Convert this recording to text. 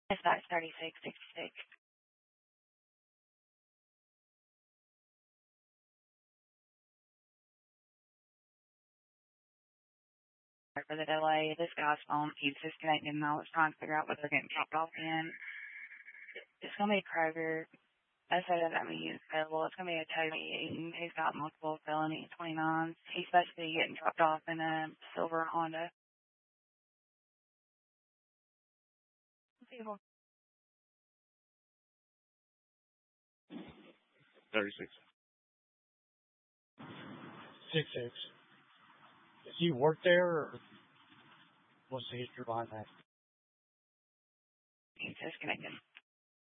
It's about 3666. For the delay, this guy's phone keeps disconnecting, and I was trying to figure out what they're getting dropped off in. It's going to be Kroger. I said that means available. It's going to be a Toby Eaton. He's got multiple felony 29s. He's supposed to be getting dropped off in a silver Honda. People. 36. 6-6. Does he work there, or what's the history behind that? He's disconnected.